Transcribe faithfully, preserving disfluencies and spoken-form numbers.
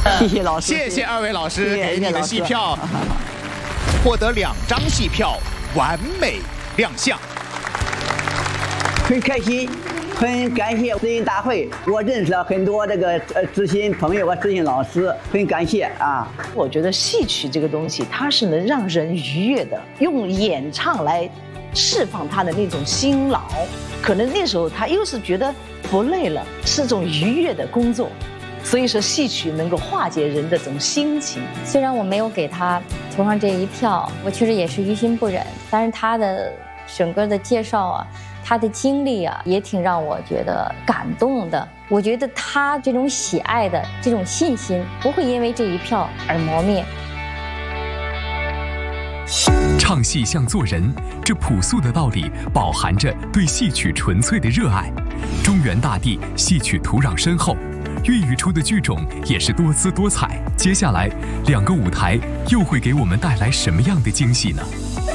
谢谢老师， 谢谢二位老师谢谢给你的戏票，获得两张戏票，完美亮相。 很开心，很感谢知音大会，我认识了很多这个呃知心朋友和知心老师，很感谢啊。 我觉得戏曲这个东西，它是能让人愉悦的，用演唱来释放他的那种辛劳。可能那时候他又是觉得不累了，是种愉悦的工作。所以说，戏曲能够化解人的这种心情。 虽然我没有给他投上这一票，我确实也是于心不忍，但是他的整个的介绍啊，他的经历啊，也挺让我觉得感动的。我觉得他这种喜爱的这种信心，不会因为这一票而磨灭。 唱戏像做人，这朴素的道理饱含着对戏曲纯粹的热爱。中原大地戏曲土壤深厚，孕育出的剧种也是多姿多彩。接下来两个舞台又会给我们带来什么样的惊喜呢？